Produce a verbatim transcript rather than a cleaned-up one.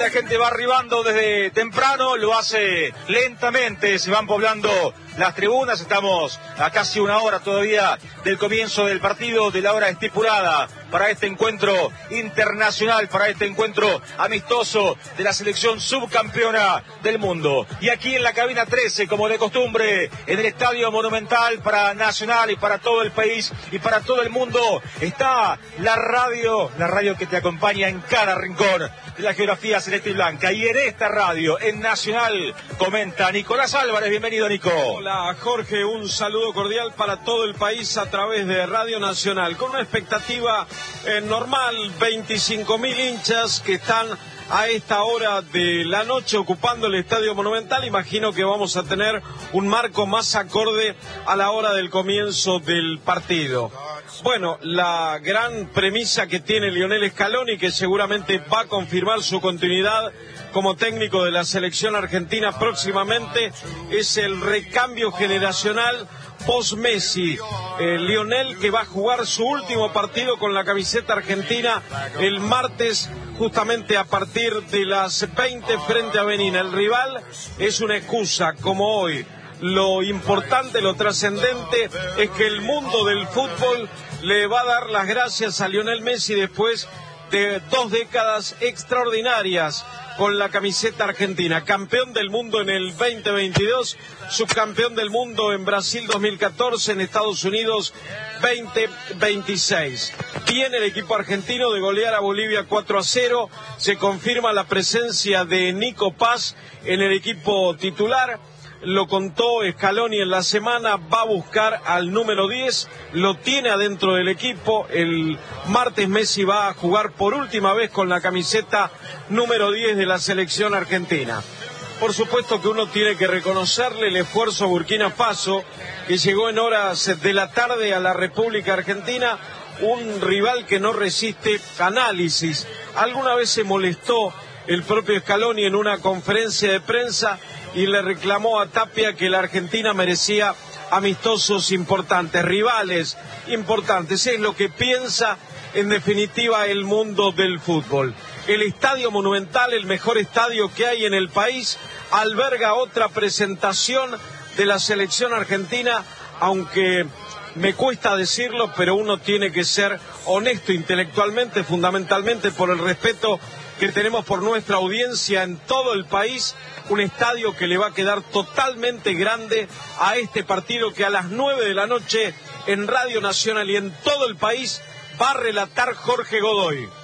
la gente va arribando desde temprano, lo hace lentamente, se van poblando las tribunas, estamos a casi una hora todavía del comienzo del partido, de la hora estipulada para este encuentro internacional, para este encuentro amistoso de la selección subcampeona del mundo. Y aquí en la cabina trece, como de costumbre, en el Estadio Monumental para Nacional y para todo el país y para todo el mundo, está la radio, la radio que te acompaña en cada rincón de la geografía celeste y blanca. Y en esta radio, en Nacional, comenta Nicolás Álvarez. Bienvenido, Nico. Hola, Jorge, un saludo cordial para todo el país a través de Radio Nacional, con una expectativa eh, normal, veinticinco mil hinchas que están a esta hora de la noche ocupando el Estadio Monumental. Imagino que vamos a tener un marco más acorde a la hora del comienzo del partido. Bueno, la gran premisa que tiene Lionel Scaloni, que seguramente va a confirmar su continuidad como técnico de la selección argentina próximamente, es el recambio generacional post-Messi. Eh, Lionel, que va a jugar su último partido con la camiseta argentina el martes, justamente a partir de las veinte frente a Benín. El rival es una excusa, como hoy. Lo importante, lo trascendente es que el mundo del fútbol le va a dar las gracias a Lionel Messi después de dos décadas extraordinarias con la camiseta argentina. Campeón del mundo en el veinte veintidós, subcampeón del mundo en Brasil dos mil catorce, en Estados Unidos veinte veintiséis. Viene el equipo argentino de golear a Bolivia cuatro a cero. Se confirma la presencia de Nico Paz en el equipo titular. Lo contó Scaloni en la semana, va a buscar al número diez, lo tiene adentro del equipo. El martes Messi va a jugar por última vez con la camiseta número diez de la selección argentina. Por supuesto que uno tiene que reconocerle el esfuerzo a Burkina Faso, que llegó en horas de la tarde a la República Argentina, un rival que no resiste análisis. Alguna vez se molestó el propio Scaloni en una conferencia de prensa y le reclamó a Tapia que la Argentina merecía amistosos importantes, rivales importantes. Es lo que piensa en definitiva el mundo del fútbol. El Estadio Monumental, el mejor estadio que hay en el país, alberga otra presentación de la selección argentina, aunque me cuesta decirlo, pero uno tiene que ser honesto intelectualmente, fundamentalmente por el respeto que tenemos por nuestra audiencia en todo el país. Un estadio que le va a quedar totalmente grande a este partido que a las nueve de la noche en Radio Nacional y en todo el país va a relatar Jorge Godoy.